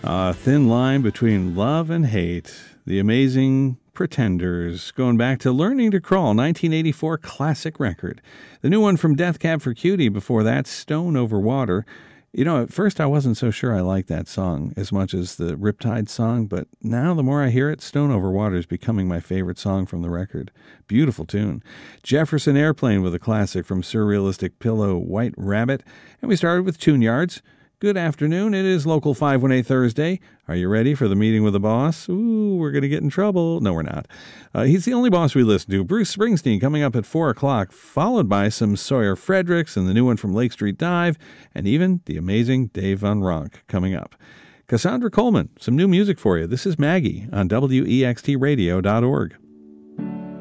A thin line between love and hate. The Amazing Pretenders, going back to Learning to Crawl, 1984 classic record. The new one from Death Cab for Cutie, before that, Stone Over Water. You know, at first I wasn't so sure I liked that song as much as the Riptide song, but now the more I hear it, Stone Over Water is becoming my favorite song from the record. Beautiful tune. Jefferson Airplane with a classic from Surrealistic Pillow, White Rabbit. And we started with Tune Yards. Good afternoon. It is Local 518 Thursday. Are you ready for the meeting with the boss? Ooh, we're going to get in trouble. No, we're not. He's the only boss we listen to. Bruce Springsteen coming up at 4 o'clock, followed by some Sawyer Fredericks and the new one from Lake Street Dive, and even the amazing Dave Van Ronk coming up. Cassandra Coleman, some new music for you. This is Maggie on WEXTradio.org.